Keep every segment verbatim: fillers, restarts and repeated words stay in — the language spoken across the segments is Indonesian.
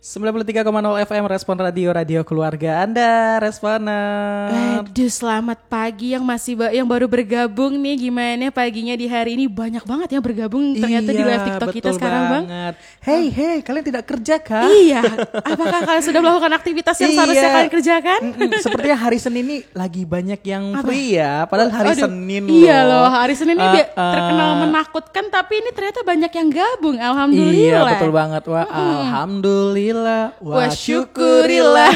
sembilan puluh tiga koma nol F M Respon Radio, radio keluarga Anda, Responer. Aduh, selamat pagi yang masih ba- yang baru bergabung nih. Gimana paginya di hari ini? Banyak banget yang bergabung ternyata Iya, di live TikTok kita sekarang, Bang. Hey, hey, kalian tidak kerja kah? Iya, apakah kalian sudah melakukan aktivitas yang seharusnya Iya. kalian kerjakan? Mm-mm, Sepertinya hari Senin ini lagi banyak yang Apa? free ya, padahal hari Aduh, Senin iya loh, hari Senin ini Uh, bi- uh. terkenal menakutkan, tapi ini ternyata banyak yang gabung. Alhamdulillah. Iya, betul banget. Wah, alhamdulillah. Wah, Wah, syukurillah.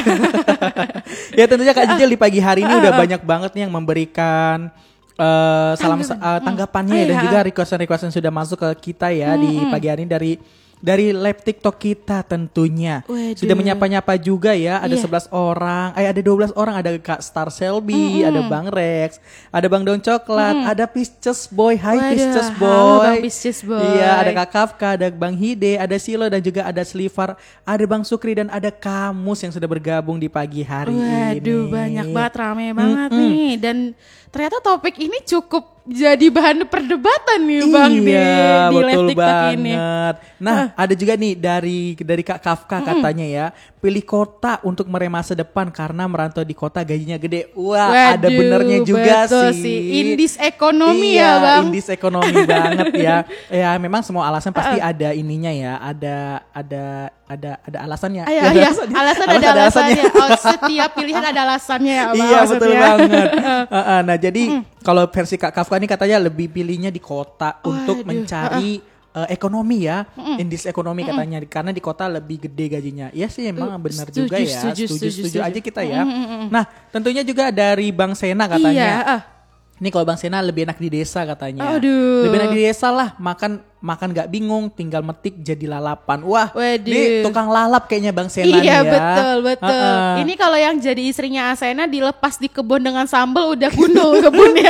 Ya tentunya Kak Jijil di pagi hari ini udah banyak banget nih yang memberikan uh, salam uh, tanggapannya Oh, dan iya. juga request-request yang sudah masuk ke kita ya di pagi hari ini dari dari live TikTok kita tentunya. Waduh. Sudah menyapa-nyapa juga ya, ada Iya. sebelas orang, eh ada dua belas orang, ada Kak Star Selby, ada Bang Rex, ada Bang Daun Coklat, ada Pisces Boy, Hai Waduh, Pisces halo Boy. Bang Pisces Boy. Iya, ada Kak Kafka, ada Bang Hide, ada Silo dan juga ada Slivar, ada Bang Sukri dan ada Kamus yang sudah bergabung di pagi hari ini. Waduh, banyak banget, rame banget nih. Dan ternyata topik ini cukup jadi bahan perdebatan nih, Bang, di, Iya, di live betul TikTok banget. ini. Nah, ada juga nih dari dari Kak Kafka katanya ya, pilih kota untuk meraih masa depan karena merantau di kota gajinya gede. Wah, ada Waduh, benernya juga betul sih. sih. Indis ekonomi iya, ya, Bang. Indis ekonomi banget ya. Ya, memang semua alasan pasti ada ininya ya, ada ada ada ada alasannya. Ayo, Ya, iya. alasannya. Alasan Alasan ada ada alasannya. Oh, setiap pilihan ada alasannya ya, Bang. Iya, betul maksudnya. banget. Uh-uh, nah, jadi kalau versi Kak Kafka ini katanya lebih pilihnya di kota untuk Waduh, mencari uh, ekonomi ya, indis ekonomi katanya karena di kota lebih gede gajinya. Iya sih emang Uh, benar setuju, juga ya. setuju, Setuju, setuju, setuju setuju. aja kita ya. Nah, tentunya juga dari Bang Sena katanya. Iya, ah. Ini kalau Bang Sena lebih enak di desa katanya. Aduh. Lebih enak di desa lah, makan makan gak bingung, tinggal metik jadi lalapan. Wah, Waduh. ini tukang lalap kayaknya Bang Sena nih Iya, ya. betul, betul. Uh-uh. Ini kalau yang jadi istrinya Asena dilepas di kebun dengan sambal udah gundul kebunnya.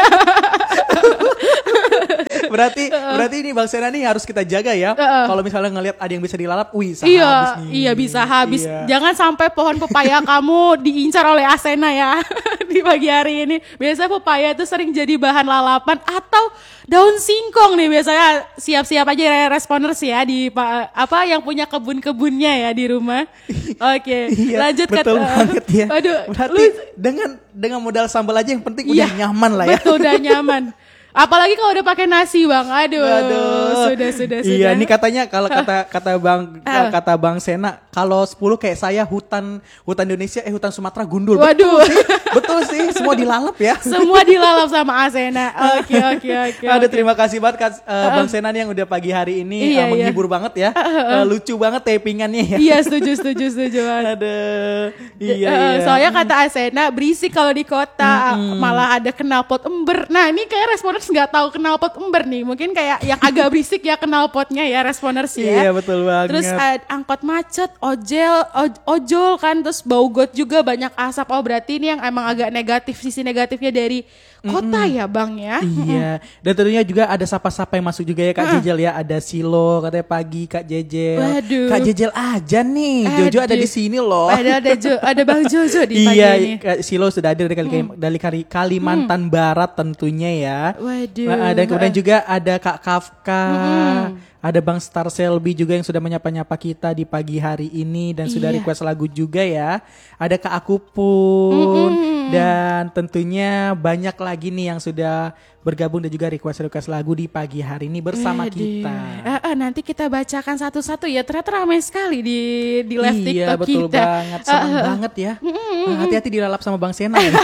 berarti berarti ini Bang Sena nih harus kita jaga ya. Uh-uh. Kalau misalnya ngelihat ada yang bisa dilalap, wih, bisa Iya, habis nih. iya bisa habis. Iya. Jangan sampai pohon pepaya kamu diincar oleh Asena ya di pagi hari ini. Biasanya pepaya itu sering jadi bahan lalapan atau daun singkong nih biasanya. Siap-siap aja ya responers ya di pa- apa yang punya kebun-kebunnya ya di rumah. Oke, Iya, lanjut ke betul banget ya. Aduh, berarti lu- dengan dengan modal sambal aja yang penting Iya, udah nyaman lah ya. Betul, udah nyaman. Apalagi kalau udah pakai nasi, Bang. Aduh, Aduh. sudah sudah sudah. Iya, ini katanya kalau kata kata Bang Ah. kata Bang Sena, kalau sepuluh kayak saya hutan hutan Indonesia eh hutan Sumatera gundul. Waduh. Betul sih, betul sih, semua dilalap ya. Semua dilalap sama Asena. Oke, oke, oke. Aduh, oke. terima kasih banget Kak, uh, Bang Sena nih yang udah pagi hari ini Iya, uh, menghibur banget ya. Uh, lucu banget tapingannya ya. Iya, setuju, setuju, setuju banget. Aduh, iya, Eh, iya. Soalnya kata Asena berisik kalau di kota, malah ada knalpot ember. Nah, ini kayak responers nggak tahu knalpot ember nih. Mungkin kayak yang agak berisik ya knalpotnya ya responers ya. Iya, betul banget. Terus eh, angkot macet, ojol, oj- ojol kan, terus bau got juga, banyak asap. Oh, berarti ini yang emang agak negatif, sisi negatifnya dari kota ya, Bang ya. Iya, dan tentunya juga ada sapa-sapa yang masuk juga ya Kak Jejel ya. Ada Silo katanya pagi Kak Jejel. Waduh. Kak Jejel aja nih, Jojo ada Aduh. di sini loh. Padahal ada Jo, ada Bang Jojo di pagi Iya, ini. Kak Silo sudah hadir dari, Kali- dari Kali- Kalimantan Barat tentunya ya. Waduh. Nah, dan kemudian juga ada Kak Kafka, ada Bang Star Selby juga yang sudah menyapa-nyapa kita di pagi hari ini dan sudah Iya. request lagu juga ya. Ada Kak Aku pun dan tentunya banyak lagi nih yang sudah bergabung dan juga request-request lagu di pagi hari ini bersama Waduh. kita. Eh, eh, nanti kita bacakan satu-satu ya. Ternyata ramai sekali di di live Iya, TikTok betul kita. banget, senang Eh, eh, banget ya. Nah, hati-hati dilalap sama Bang Sena ya.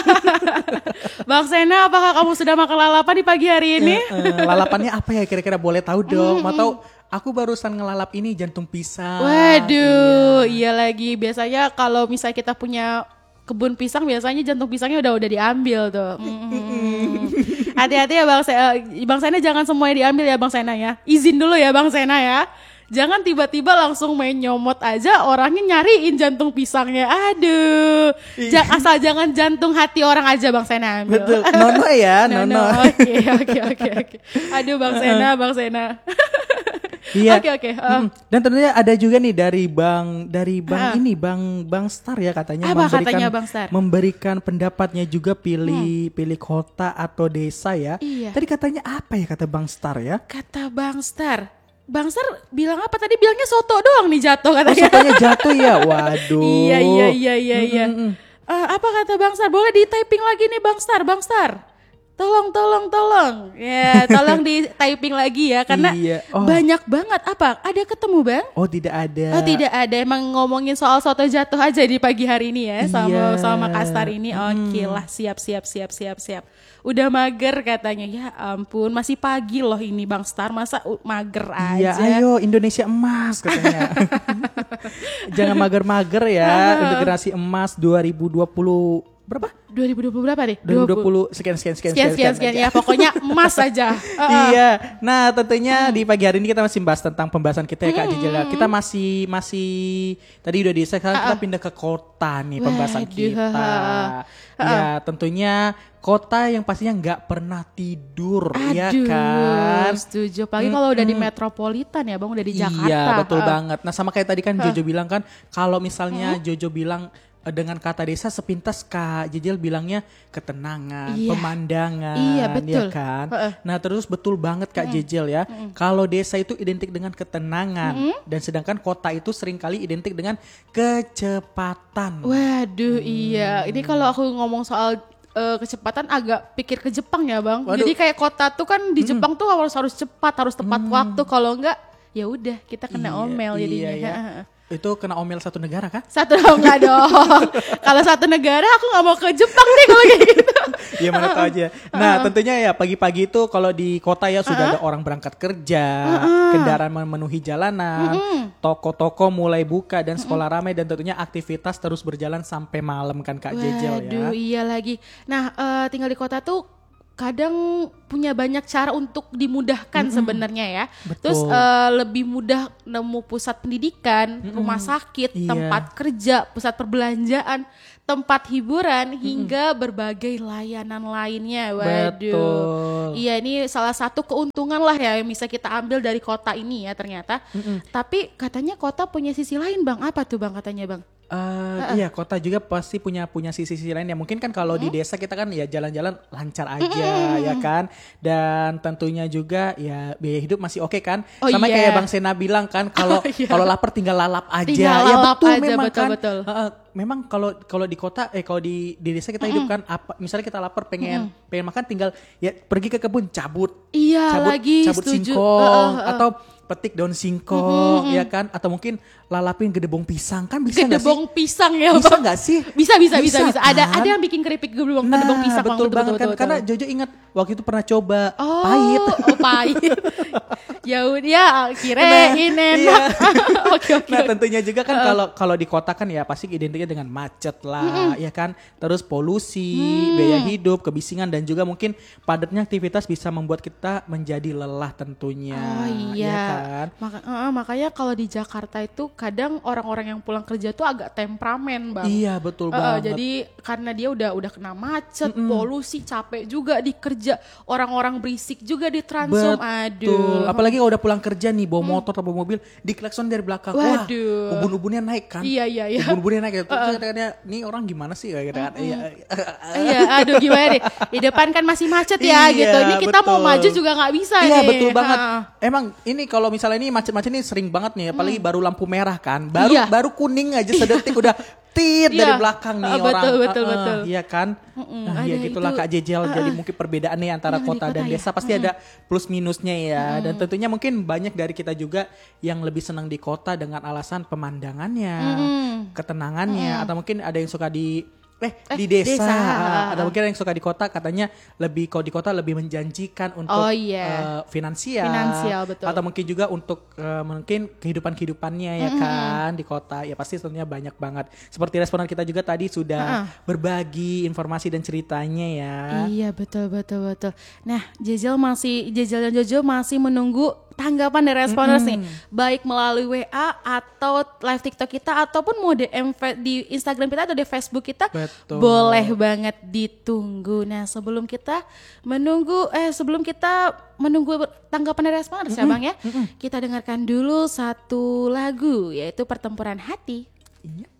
Bang Sena, apakah kamu sudah makan lalapan di pagi hari ini? Eh, eh, lalapannya apa ya kira-kira, boleh tahu dong? Mau tahu? Aku barusan ngelalap ini jantung pisang. Waduh, iya. lagi. Biasanya kalau misalnya kita punya kebun pisang, biasanya jantung pisangnya udah udah diambil tuh. Mm. Hati-hati ya Bang Sena. Bang Sena jangan semuanya diambil ya Bang Sena ya. Izin dulu ya Bang Sena ya. Jangan tiba-tiba langsung main nyomot aja, orangnya nyariin jantung pisangnya. Aduh. Ja- asal jangan jantung hati orang aja Bang Sena ambil. Betul. Nono ya, No, Nono. no. Oke, oke, oke, oke. Aduh Bang Sena, Bang Sena. Iya. Oke, oke. uh. Mm. Dan tentunya ada juga nih dari Bang dari Bang Ah. ini Bang Bang Star ya katanya Apa memberikan katanya Bang Star? memberikan pendapatnya juga pilih pilih kota atau desa ya. Iya. Tadi katanya apa ya kata Bang Star ya? Kata Bang Star, Bang Star bilang apa tadi? Bilangnya soto doang nih jatuh Oh, katanya. sotonya jatuh ya, waduh. Iya iya iya iya iya. Mm-mm. Eh, apa kata Bang Star? Boleh di typing lagi nih Bang Star, Bang Star. Tolong tolong tolong. Ya, tolong di typing lagi ya karena Iya. Oh. banyak banget. Apa? Ada ketemu Bang? Oh tidak ada. Oh tidak ada, emang ngomongin soal soto jatuh aja di pagi hari ini ya sama Iya. sama Kak Star ini. Oke lah, siap siap siap siap siap. Udah mager katanya. Ya ampun, masih pagi loh ini Bang Star, masa u- mager Iya, aja. ayo Indonesia emas katanya. Jangan mager-mager ya untuk generasi emas dua ribu dua puluh berapa? dua ribu dua puluh berapa nih? dua ribu dua puluh sekian sekian sekian Sekian sekian sekian ya, pokoknya emas aja. Uh-uh. Iya. Nah, tentunya di pagi hari ini kita masih bahas tentang pembahasan kita ya Kak Jijel. Kita masih masih tadi udah di sekarang kita pindah ke kota nih pembahasan Waduh, kita. ha-ha. Ya, tentunya kota yang pastinya nggak pernah tidur, ya Aduh, kan? setuju. Apalagi kalau udah di metropolitan ya Bang, udah di Jakarta. Iya, betul Uh-uh. banget. Nah, sama kayak tadi kan Jojo bilang kan, kalau misalnya Jojo bilang eh, dengan kata desa sepintas Kak Jejel bilangnya ketenangan, Iya. pemandangan, Iya, ya betul. kan? Heeh. Nah, terus betul banget Kak Jejel ya. Kalau desa itu identik dengan ketenangan dan sedangkan kota itu seringkali identik dengan kecepatan. Waduh, iya. Ini kalau aku ngomong soal eh, kecepatan agak pikir ke Jepang ya, Bang. Waduh. Jadi kayak kota tuh kan di Jepang tuh harus harus cepat, harus tepat waktu. Kalau enggak, ya udah kita kena Iya, omel jadinya. iya, iya. Itu kena omel satu negara kah? Satu oh, enggak dong. Kalau satu negara aku nggak mau ke Jepang deh kalau kayak gitu. Ya mana tahu aja. Nah, tentunya ya pagi-pagi itu kalau di kota ya sudah ada orang berangkat kerja, kendaraan memenuhi jalanan, toko-toko mulai buka dan sekolah ramai dan tentunya aktivitas terus berjalan sampai malam kan Kak Jejel ya. Waduh, iya lagi. Nah, eh, tinggal di kota tuh kadang punya banyak cara untuk dimudahkan sebenarnya ya. Betul. Terus eh, lebih mudah nemu pusat pendidikan, rumah sakit, Iya. tempat kerja, pusat perbelanjaan, tempat hiburan hingga berbagai layanan lainnya. Waduh. Betul. Iya, ini salah satu keuntungan lah ya yang bisa kita ambil dari kota ini ya ternyata. Tapi katanya kota punya sisi lain, Bang. Apa tuh, Bang, katanya, Bang? Eh, iya, kota juga pasti punya punya sisi-sisi lain ya. Mungkin kan kalau di desa kita kan ya jalan-jalan lancar aja ya kan. Dan tentunya juga ya biaya hidup masih oke kan. Oh, Sama iya. kayak Bang Sena bilang kan kalau Oh, iya. kalau lapar tinggal lalap aja. Tinggal ya lalap betul aja, memang betul, kan. betul. Heeh, memang kalau kalau di kota eh kalau di di desa kita hidup kan apa misalnya kita lapar pengen pengen makan tinggal ya pergi ke kebun cabut. Iya, cabut, lagi cabut setuju. singkong Uh, uh, uh. atau petik daun singkong ya kan atau mungkin lalapin gedebong pisang kan bisa nggak sih? Gedebong pisang ya, Bisa Bang. nggak sih? Bisa bisa bisa bisa. Bisa, Ada kan? ada yang bikin keripik gedebong Nah, gedebong pisang, Bang. betul banget kan betul, karena betul. Jojo ingat waktu itu pernah coba Oh, pahit. oh, pahit. Ya udah, ya kirain Nah, enak. iya. Oke oke. Nah tentunya juga kan kalau kalau di kota kan ya pasti identiknya dengan macet lah ya kan terus polusi biaya hidup kebisingan dan juga mungkin padatnya aktivitas bisa membuat kita menjadi lelah tentunya. Oh ya iya. kan? Maka, eh, makanya kalau di Jakarta itu kadang orang-orang yang pulang kerja tuh agak temperamen, Bang. Iya betul Eh, eh, banget. jadi karena dia udah udah kena macet, polusi, capek juga di kerja, orang-orang berisik juga di transum. Betul. Aduh. Apalagi kalau udah pulang kerja nih bawa motor atau bawa mobil diklakson dari belakang. Wah, Waduh. ubun-ubunnya naik kan? Iya iya iya. Ubun-ubunnya naik. Terus katanya, nih orang gimana sih kayak gitu kan? Iya. Iya, aduh gimana deh. Di depan kan masih macet ya Iya, gitu. Ini kita mau betul. maju juga nggak bisa Iya nih. betul banget. Ha. Emang ini kalau misalnya ini macet-macet ini sering banget nih, apalagi baru lampu merah kan, baru Iya. baru kuning aja sedetik udah tit Iya. dari belakang nih Ah, orang. betul, betul, Heeh, betul. Iya kan? Nah, ya ada gitulah itu. Kak Jejel. Jadi mungkin perbedaan nih antara Yang di kota dan kota ya. desa pasti ada plus minusnya ya. Dan tentunya mungkin banyak dari kita juga yang lebih senang di kota dengan alasan pemandangannya, ketenangannya, atau mungkin ada yang suka di Eh, Eh, di desa, desa. Ah, ada mungkin yang suka di kota katanya lebih kalau di kota lebih menjanjikan untuk Oh, iya. eh, finansial, Finansial, betul. atau mungkin juga untuk eh, mungkin kehidupan kehidupannya ya kan di kota ya pasti tentunya banyak banget. Seperti responan kita juga tadi sudah berbagi informasi dan ceritanya ya. Iya betul betul betul. Nah, Jejel masih Jejel dan Jojo masih menunggu tanggapan dari responers nih, baik melalui W A atau live TikTok kita ataupun mau D M fe- di Instagram kita atau di Facebook kita. Betul. Boleh banget ditunggu. Nah, sebelum kita menunggu eh sebelum kita menunggu tanggapan dari responers ya, Bang ya. Kita dengarkan dulu satu lagu yaitu Pertempuran Hati. Iya.